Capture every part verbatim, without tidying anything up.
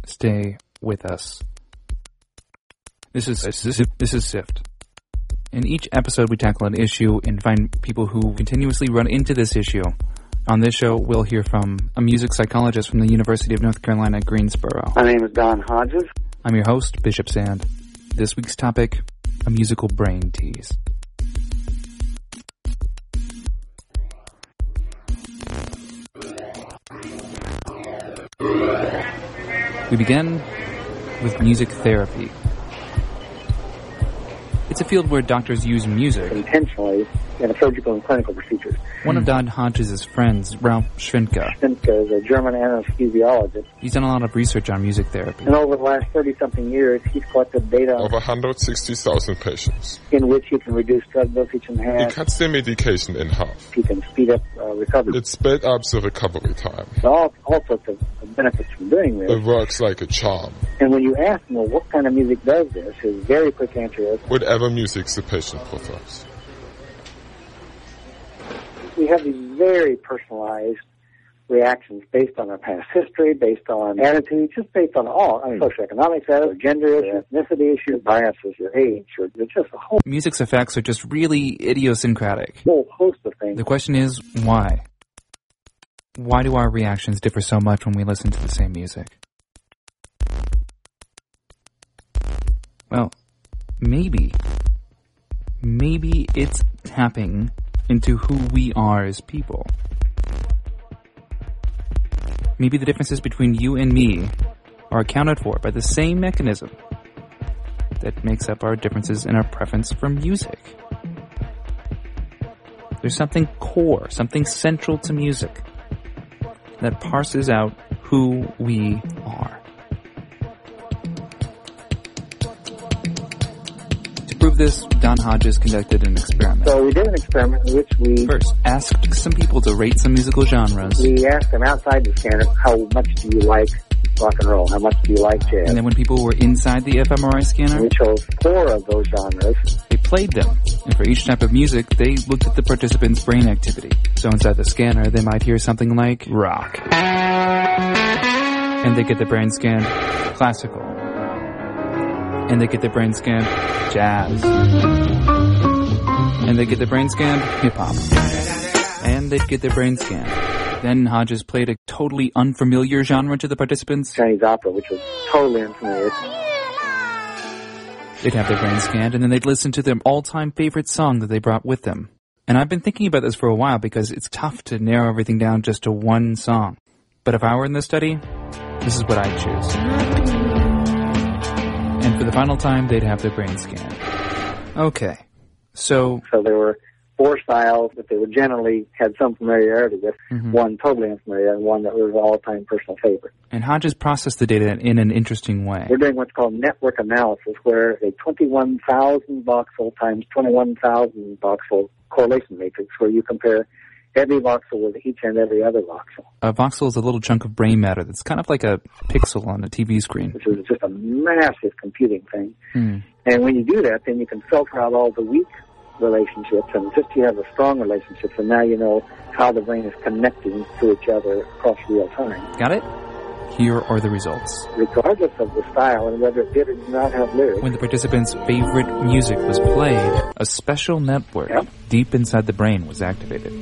Stay with us. This is this is, this is SIFT. In each episode, we tackle an issue and find people who continuously run into this issue. On this show, we'll hear from a music psychologist from the University of North Carolina at Greensboro. My name is Don Hodges. I'm your host, Bishop Sand. This week's topic, a musical brain tease. We begin with music therapy. It's a field where doctors use music intentionally in surgical and clinical procedures. One of Don Hodges' friends, Ralph Schwinke. Schwinke is a German anesthesiologist. He's done a lot of research on music therapy. And over the last thirty-something years, he's collected data over one hundred sixty thousand patients, in which he can reduce drug dosage in half. He cuts their medication in half. He can speed up uh, recovery. It sped up the recovery time. All, all sorts of benefits from doing this. It works like a charm. And when you ask him, well, what kind of music does this, his very quick answer is, whatever music the patient prefers. We have these very personalized reactions based on our past history, based on attitude, just based on all, on socioeconomic status, gender issues, ethnicity issues, biases, your age, or it's just a whole... Music's effects are just really idiosyncratic. Whole host of things. The question is, why? Why do our reactions differ so much when we listen to the same music? Well, maybe... Maybe it's tapping into who we are as people. Maybe the differences between you and me are accounted for by the same mechanism that makes up our differences in our preference for music. There's something core, something central to music that parses out who we are. To prove this, Don Hodges conducted an experiment. So we did an experiment in which we... First, asked some people to rate some musical genres. We asked them outside the scanner, how much do you like rock and roll? How much do you like jazz? And then when people were inside the fMRI scanner... We chose four of those genres. They played them. And for each type of music, they looked at the participants' brain activity. So inside the scanner, they might hear something like rock. And they get the brain scan classical. And they get their brain scan jazz. And they get their brain scan hip-hop. And they'd get their brain scan. Then Hodges played a totally unfamiliar genre to the participants. Chinese opera, which was totally unfamiliar. They'd have their brain scanned, and then they'd listen to their all-time favorite song that they brought with them. And I've been thinking about this for a while because it's tough to narrow everything down just to one song. But if I were in this study, this is what I'd choose. And for the final time, they'd have their brain scanned. Okay, so... So there were four styles that they were generally had some familiarity with, mm-hmm. one totally unfamiliar, and one that was an all-time personal favorite. And Hodges processed the data in an interesting way. We're doing what's called network analysis, where a twenty-one thousand voxel times twenty-one thousand voxel correlation matrix, where you compare every voxel with each and every other voxel. A voxel is a little chunk of brain matter that's kind of like a pixel on a T V screen. Which is just a massive computing thing. Hmm. And when you do that, then you can filter out all the weak relationships, and just you have the strong relationships, and now you know how the brain is connecting to each other across real time. Got it? Here are the results. Regardless of the style and whether it did or did not have lyrics. When the participants' favorite music was played, a special network yep. deep inside the brain was activated.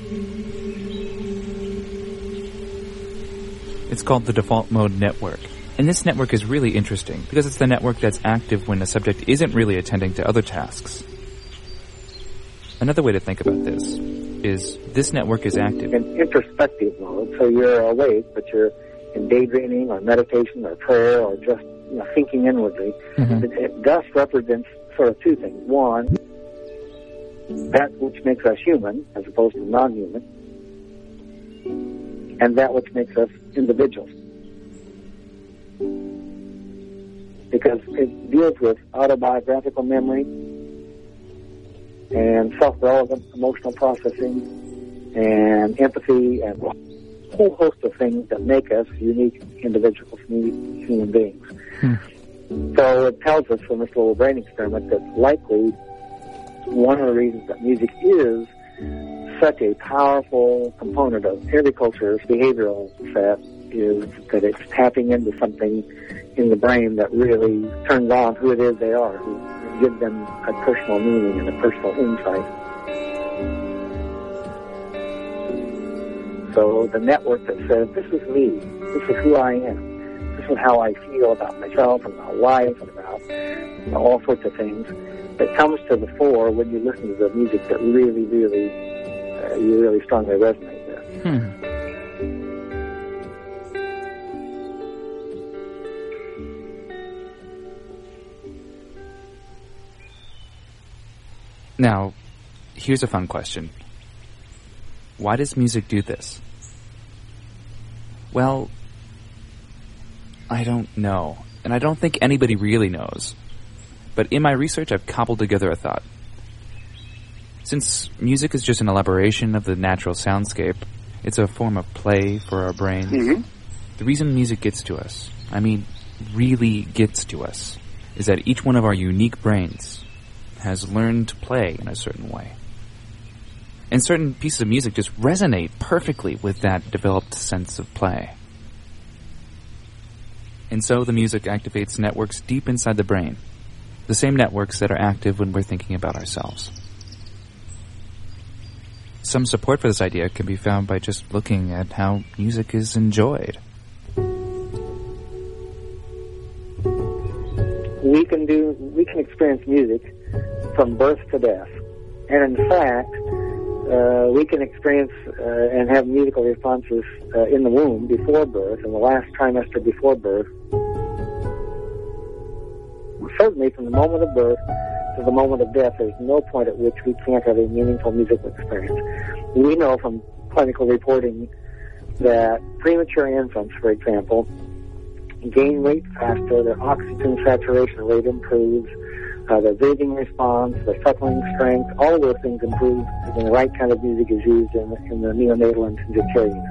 It's called the default mode network. And this network is really interesting because it's the network that's active when the subject isn't really attending to other tasks. Another way to think about this is this network is active in introspective mode, so you're awake, but you're in daydreaming or meditation or prayer or just you know, thinking inwardly. Mm-hmm. It, it thus represents sort of two things. One, that which makes us human as opposed to non-human, and that which makes us individuals. Because it deals with autobiographical memory and self-relevant emotional processing and empathy and a whole host of things that make us unique individuals, unique human beings. Hmm. So it tells us from this little brain experiment that likely one of the reasons that music is such a powerful component of every culture's behavioral set is that it's tapping into something in the brain that really turns on who it is they are, who gives them a personal meaning and a personal insight. So the network that says, this is me, this is who I am, this is how I feel about myself and about life and about, you know, all sorts of things, that comes to the fore when you listen to the music that really, really, uh, you really strongly resonate with. Hmm. Now, here's a fun question. Why does music do this? Well, I don't know. And I don't think anybody really knows. But in my research, I've cobbled together a thought. Since music is just an elaboration of the natural soundscape, it's a form of play for our brains. Mm-hmm. The reason music gets to us, I mean, really gets to us, is that each one of our unique brains has learned to play in a certain way. And certain pieces of music just resonate perfectly with that developed sense of play. And so the music activates networks deep inside the brain, the same networks that are active when we're thinking about ourselves. Some support for this idea can be found by just looking at how music is enjoyed. We can do, we can experience music from birth to death. And in fact, uh, we can experience uh, and have musical responses uh, in the womb before birth, in the last trimester before birth. Certainly from the moment of birth to the moment of death, there's no point at which we can't have a meaningful musical experience. We know from clinical reporting that premature infants, for example, gain weight faster, their oxygen saturation rate improves, uh, their breathing response, their suckling strength, all of those things improve when the right kind of music is used in, in the neonatal intensive care unit.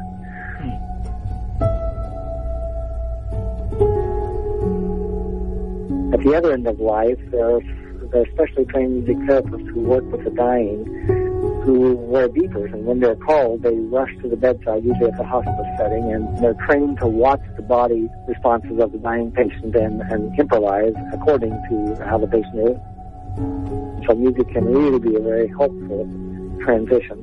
At the other end of life, there are, there are specially trained music therapists who work with the dying, who wear beepers, and when they're called, they rush to the bedside, usually at the hospice setting, and they're trained to watch the body responses of the dying patient and, and improvise according to how the patient is. So music can really be a very helpful transition.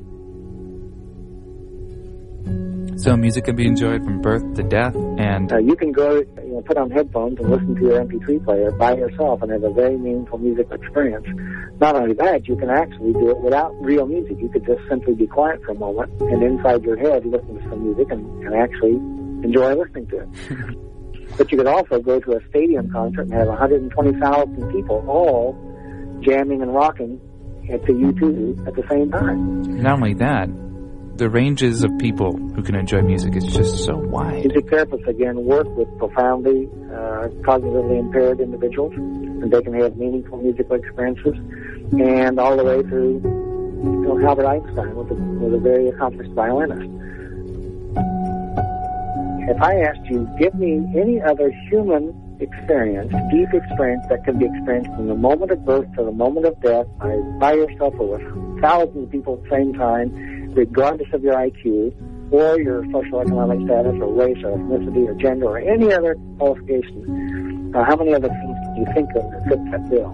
So music can be enjoyed from birth to death, and uh, you can go, you know, put on headphones and listen to your M P three player by yourself and have a very meaningful musical experience. Not only that, you can actually do it without real music. You could just simply be quiet for a moment and inside your head listen to some music and, and actually enjoy listening to it. But you could also go to a stadium concert and have one hundred twenty thousand people all jamming and rocking at the U two at the same time. Not only that, the ranges of people who can enjoy music is just so wide. Music therapists, again, work with profoundly uh, cognitively impaired individuals, and they can have meaningful musical experiences, and all the way through, you know, Albert Einstein was a, was a very accomplished violinist. If I asked you, give me any other human experience, deep experience that can be experienced from the moment of birth to the moment of death by, by yourself or with thousands of people at the same time, regardless of your I Q or your social economic status or race or ethnicity or gender or any other qualification, uh, how many other things can you think of that fit that bill?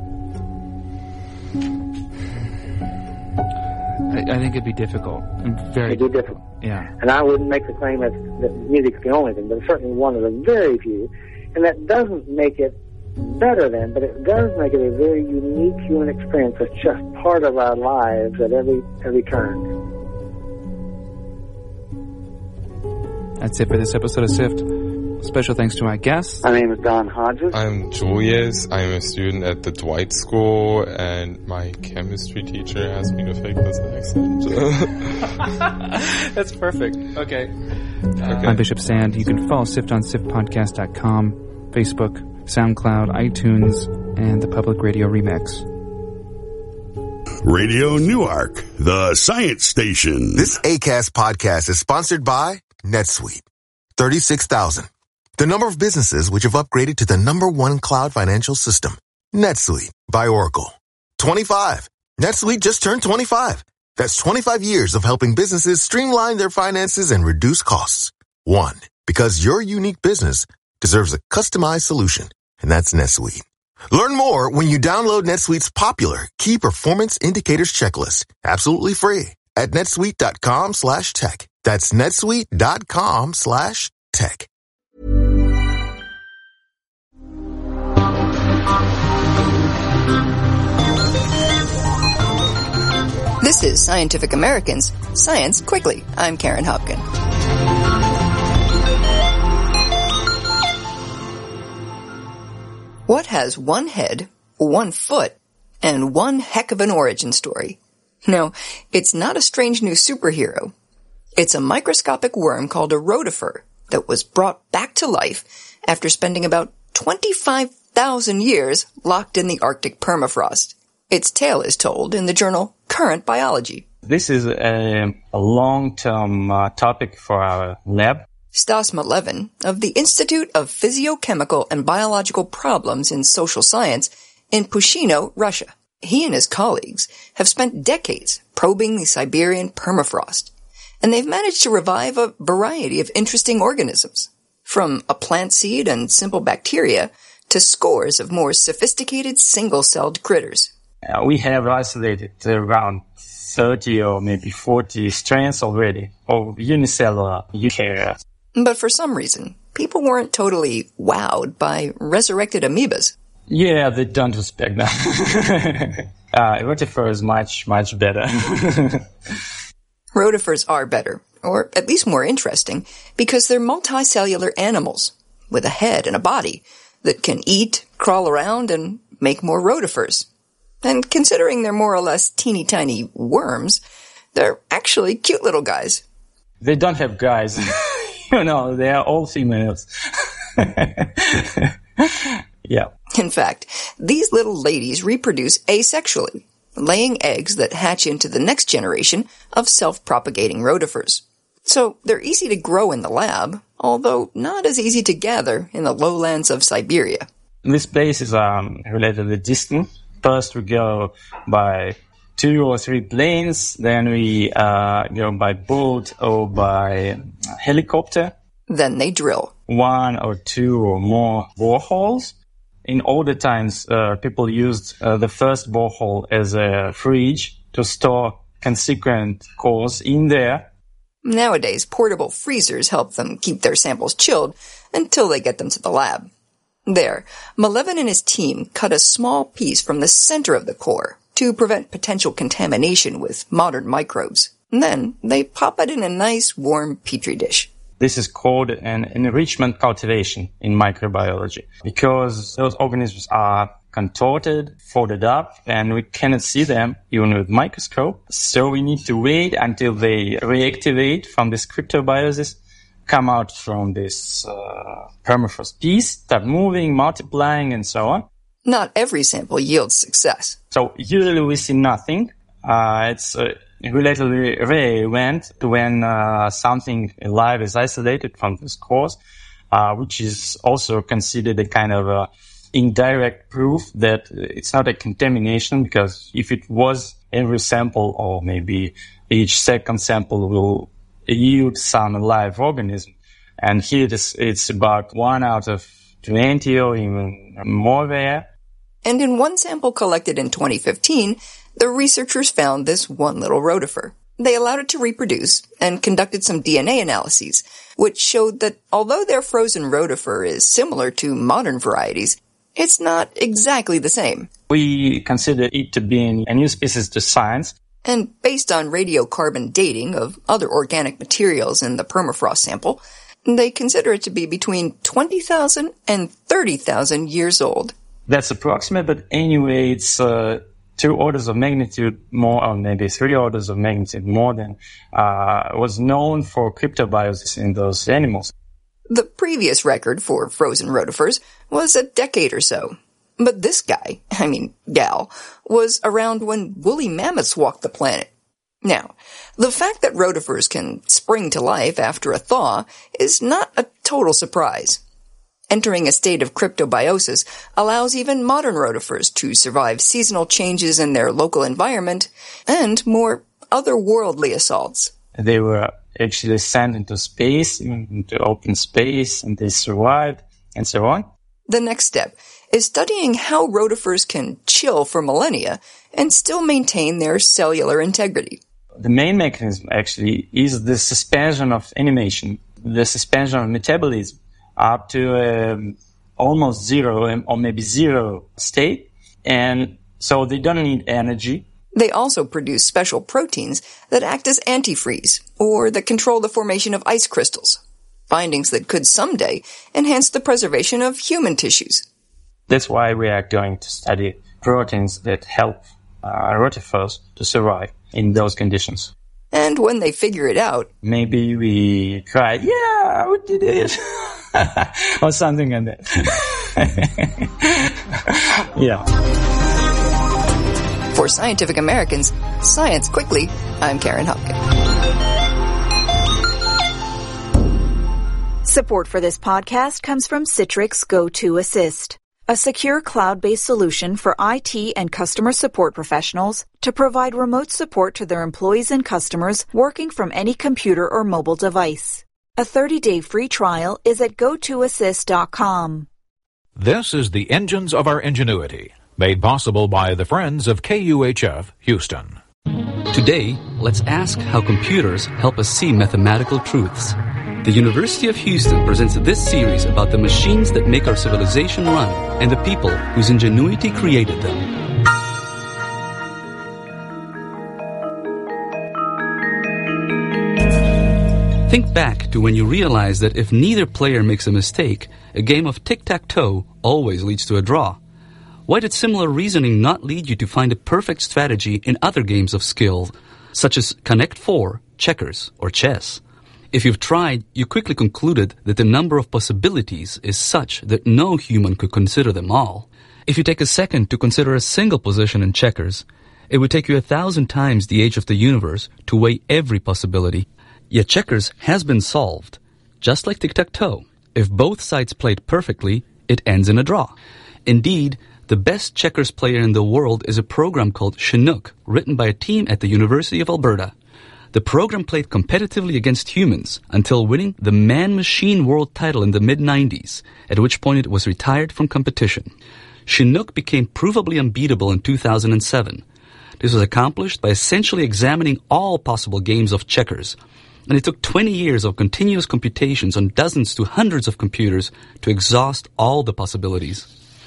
I, I think it'd be difficult. Very It'd be difficult. Yeah. And I wouldn't make the claim that, that music's the only thing, but it's certainly one of the very few. And that doesn't make it better than, but it does make it a very unique human experience that's just part of our lives at every every turn. That's it for this episode of SIFT. Special thanks to my guests. My name is Don Hodges. I'm Julius. I'm a student at the Dwight School, and my chemistry teacher asked me to fake this accent. That's perfect. Okay. Uh, I'm Bishop Sand. You can follow SIFT on sift podcast dot com, Facebook, SoundCloud, iTunes, and the Public Radio Remix. Radio Newark, the science station. This Acast podcast is sponsored by NetSuite. thirty-six thousand. The number of businesses which have upgraded to the number one cloud financial system. NetSuite by Oracle. twenty-five. NetSuite just turned twenty-five. That's twenty-five years of helping businesses streamline their finances and reduce costs. One. Because your unique business deserves a customized solution, and that's NetSuite. Learn more when you download NetSuite's popular Key Performance Indicators checklist, absolutely free, at netsuite.com slash tech. That's netsuite.com slash tech. This is Scientific Americans, Science Quickly. I'm Karen Hopkin. What has one head, one foot, and one heck of an origin story? No, it's not a strange new superhero. It's a microscopic worm called a rotifer that was brought back to life after spending about twenty-five thousand years locked in the Arctic permafrost. Its tale is told in the journal Current Biology. This is a, a long-term uh, topic for our lab. Stas Malevin of the Institute of Physiochemical and Biological Problems in Social Science in Pushino, Russia. He and his colleagues have spent decades probing the Siberian permafrost, and they've managed to revive a variety of interesting organisms, from a plant seed and simple bacteria to scores of more sophisticated single-celled critters. Uh, we have isolated around thirty or maybe forty strains already of unicellular eukaryotes. But for some reason, people weren't totally wowed by resurrected amoebas. Yeah, they don't respect that. uh, rotifer is much, much better. Rotifers are better, or at least more interesting, because they're multicellular animals with a head and a body that can eat, crawl around, and make more rotifers. And considering they're more or less teeny tiny worms, they're actually cute little guys. They don't have guys. You know, they are all females. Yeah. In fact, these little ladies reproduce asexually, laying eggs that hatch into the next generation of self-propagating rotifers. So they're easy to grow in the lab, although not as easy to gather in the lowlands of Siberia. This place is um, relatively distant. First we go by two or three planes, then we uh, go by boat or by helicopter. Then they drill. One or two or more boreholes. In older times, uh, people used uh, the first borehole as a fridge to store consequent cores in there. Nowadays, portable freezers help them keep their samples chilled until they get them to the lab. There, Malevin and his team cut a small piece from the center of the core to prevent potential contamination with modern microbes. And then they pop it in a nice, warm petri dish. This is called an enrichment cultivation in microbiology because those organisms are contorted, folded up, and we cannot see them even with microscope. So we need to wait until they reactivate from this cryptobiosis, come out from this uh, permafrost piece, start moving, multiplying, and so on. Not every sample yields success. So usually we see nothing. Uh, it's a relatively rare event when uh, something alive is isolated from this cause, uh, which is also considered a kind of a indirect proof that it's not a contamination, because if it was, every sample or maybe each second sample will yield some live organism. And here it is, it's about one out of twenty or even more rare. And in one sample collected in twenty fifteen, the researchers found this one little rotifer. They allowed it to reproduce and conducted some D N A analyses, which showed that although their frozen rotifer is similar to modern varieties, it's not exactly the same. We consider it to be a new species to science. And based on radiocarbon dating of other organic materials in the permafrost sample, they consider it to be between twenty thousand and thirty thousand years old. That's approximate, but anyway, it's uh, two orders of magnitude more, or maybe three orders of magnitude more than uh, was known for cryptobiosis in those animals. The previous record for frozen rotifers was a decade or so. But this guy, I mean gal, was around when woolly mammoths walked the planet. Now, the fact that rotifers can spring to life after a thaw is not a total surprise. Entering a state of cryptobiosis allows even modern rotifers to survive seasonal changes in their local environment and more otherworldly assaults. They were actually sent into space, into open space, and they survived, and so on. The next step is studying how rotifers can chill for millennia and still maintain their cellular integrity. The main mechanism, actually, is the suspension of animation, the suspension of metabolism up to um, almost zero or maybe zero state. And so they don't need energy. They also produce special proteins that act as antifreeze or that control the formation of ice crystals, findings that could someday enhance the preservation of human tissues. That's why we are going to study proteins that help uh, rotifers to survive in those conditions. And when they figure it out, maybe we cry, yeah, we did it, or something like that. Yeah. For Scientific Americans, Science Quickly, I'm Karen Hopkin. Support for this podcast comes from Citrix GoToAssist, a secure cloud-based solution for I T and customer support professionals to provide remote support to their employees and customers working from any computer or mobile device. A thirty-day free trial is at go to assist dot com. This is the Engines of Our Ingenuity, made possible by the Friends of K U H F Houston. Today, let's ask how computers help us see mathematical truths. The University of Houston presents this series about the machines that make our civilization run and the people whose ingenuity created them. Think back to when you realized that if neither player makes a mistake, a game of tic-tac-toe always leads to a draw. Why did similar reasoning not lead you to find a perfect strategy in other games of skill, such as Connect Four, checkers, or chess? If you've tried, you quickly concluded that the number of possibilities is such that no human could consider them all. If you take a second to consider a single position in checkers, it would take you a thousand times the age of the universe to weigh every possibility. Yet checkers has been solved. Just like tic-tac-toe, if both sides played perfectly, it ends in a draw. Indeed, the best checkers player in the world is a program called Chinook, written by a team at the University of Alberta. The program played competitively against humans until winning the man-machine world title in the mid nineties, at which point it was retired from competition. Chinook became provably unbeatable in two thousand seven. This was accomplished by essentially examining all possible games of checkers, and it took twenty years of continuous computations on dozens to hundreds of computers to exhaust all the possibilities.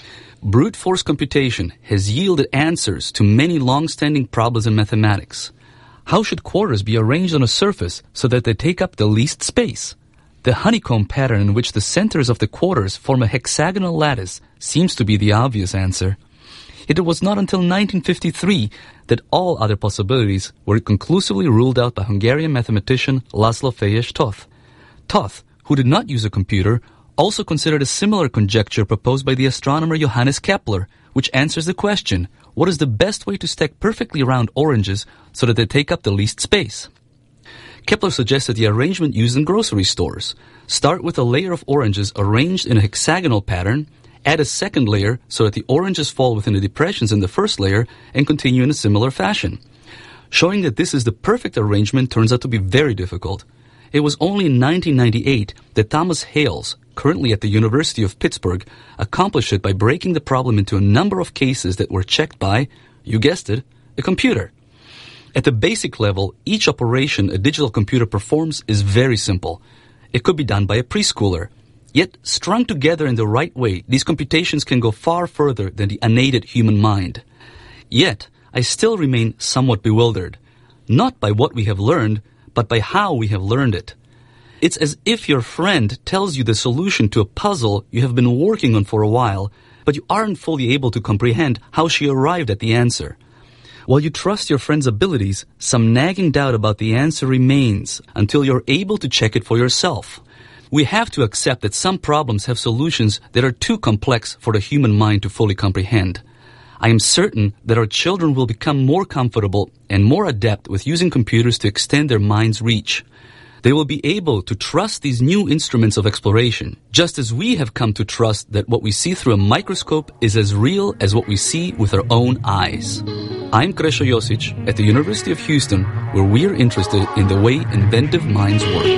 Brute force computation has yielded answers to many long-standing problems in mathematics. How should quarters be arranged on a surface so that they take up the least space? The honeycomb pattern in which the centers of the quarters form a hexagonal lattice seems to be the obvious answer. Yet it was not until nineteen fifty-three that all other possibilities were conclusively ruled out by Hungarian mathematician Laszlo Fejes-Toth. Toth, who did not use a computer, also considered a similar conjecture proposed by the astronomer Johannes Kepler, which answers the question, what is the best way to stack perfectly round oranges so that they take up the least space? Kepler suggested the arrangement used in grocery stores. Start with a layer of oranges arranged in a hexagonal pattern, add a second layer so that the oranges fall within the depressions in the first layer, and continue in a similar fashion. Showing that this is the perfect arrangement turns out to be very difficult. It was only in nineteen ninety-eight that Thomas Hales, currently at the University of Pittsburgh, accomplished it by breaking the problem into a number of cases that were checked by, you guessed it, a computer. At the basic level, each operation a digital computer performs is very simple. It could be done by a preschooler. Yet, strung together in the right way, these computations can go far further than the unaided human mind. Yet, I still remain somewhat bewildered, not by what we have learned, but by how we have learned it. It's as if your friend tells you the solution to a puzzle you have been working on for a while, but you aren't fully able to comprehend how she arrived at the answer. While you trust your friend's abilities, some nagging doubt about the answer remains until you're able to check it for yourself. We have to accept that some problems have solutions that are too complex for the human mind to fully comprehend. I am certain that our children will become more comfortable and more adept with using computers to extend their mind's reach. They will be able to trust these new instruments of exploration, just as we have come to trust that what we see through a microscope is as real as what we see with our own eyes. I'm Krešo Josic at the University of Houston, where we're interested in the way inventive minds work.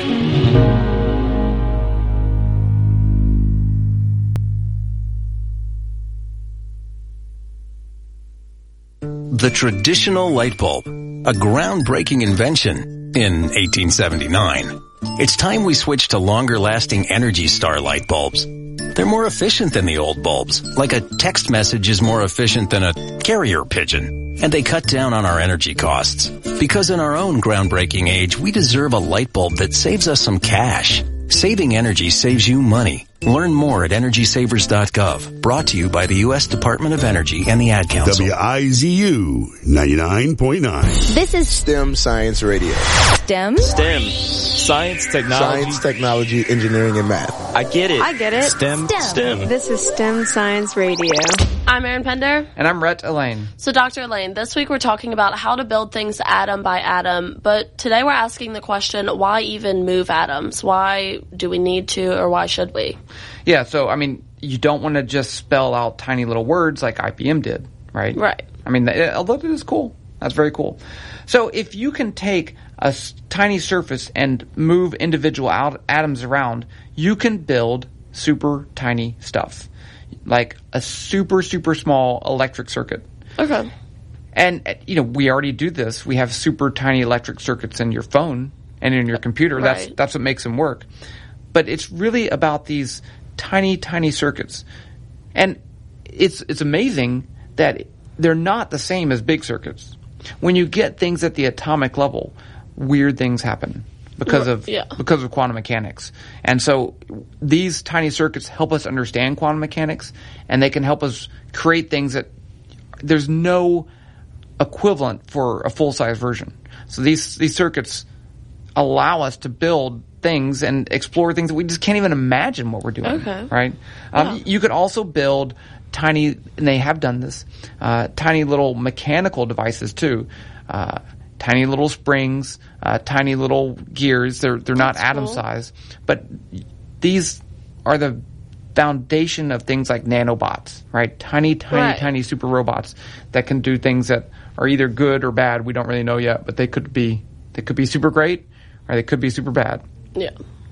The traditional light bulb, a groundbreaking invention in eighteen seventy-nine. It's time we switch to longer-lasting Energy Star light bulbs. They're more efficient than the old bulbs, like a text message is more efficient than a carrier pigeon. And they cut down on our energy costs. Because in our own groundbreaking age, we deserve a light bulb that saves us some cash. Saving energy saves you money. Learn more at energy savers dot gov. Brought to you by the U S Department of Energy and the Ad Council. W I Z U ninety-nine point nine. This is STEM Science Radio. STEM? STEM. Science, technology. Science, technology, engineering, and math. I get it. I get it. STEM. STEM. STEM. This is STEM Science Radio. I'm Erin Pender. And I'm Rhett Elaine. So, Doctor Elaine, this week we're talking about how to build things atom by atom, but today we're asking the question, why even move atoms? Why do we need to, or why should we? Yeah, so, I mean, you don't want to just spell out tiny little words like I B M did, right? Right. I mean, it, although it is cool. That's very cool. So if you can take a s- tiny surface and move individual out- atoms around, you can build super tiny stuff, like a super, super small electric circuit. Okay. And, you know, we already do this. We have super tiny electric circuits in your phone and in your computer. Right. That's that's what makes them work. But it's really about these tiny, tiny circuits. And it's it's amazing that they're not the same as big circuits. When you get things at the atomic level, weird things happen because of yeah. because of quantum mechanics. And so these tiny circuits help us understand quantum mechanics, and they can help us create things that there's no equivalent for a full-size version. So these these circuits allow us to build things and explore things that we just can't even imagine what we're doing. Okay. Right? Um, Yeah. You could also build tiny, and they have done this, uh, tiny little mechanical devices too. Uh, tiny little springs, uh, tiny little gears. They're they're not That's atom cool. size, but these are the foundation of things like nanobots, right? Tiny, tiny, Right. tiny super robots that can do things that are either good or bad. We don't really know yet, but they could be they could be super great or they could be super bad. Yeah.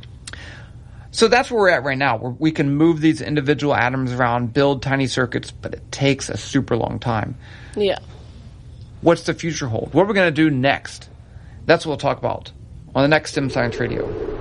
So that's where we're at right now. Where we can move these individual atoms around, build tiny circuits, but it takes a super long time. Yeah. What's the future hold? What are we going to do next? That's what we'll talk about on the next STEM Science Radio.